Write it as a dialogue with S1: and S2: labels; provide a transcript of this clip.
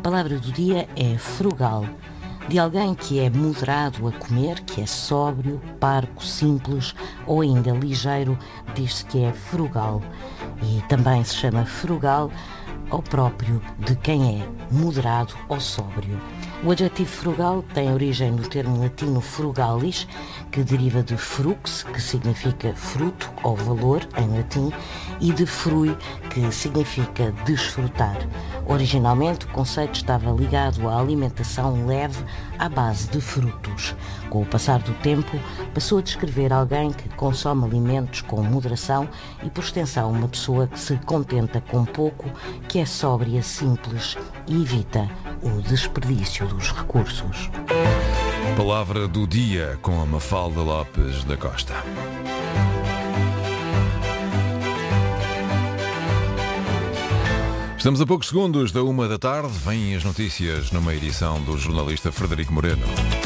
S1: palavra do dia é frugal, de alguém que é moderado a comer, que é sóbrio, parco, simples ou ainda ligeiro, diz-se que é frugal. E também se chama frugal ao próprio de quem é moderado ou sóbrio. O adjetivo frugal tem origem no termo latino frugalis, que deriva de frux, que significa fruto ou valor em latim, e de frui, que significa desfrutar. Originalmente, o conceito estava ligado à alimentação leve à base de frutos. Com o passar do tempo, passou a descrever alguém que consome alimentos com moderação e, por extensão, uma pessoa que se contenta com pouco, que é sóbria, simples e evita o desperdício dos recursos.
S2: Palavra do dia com a Mafalda Lopes da Costa. Estamos a poucos segundos da 1 da tarde. Vêm as notícias numa edição do jornalista Frederico Moreno.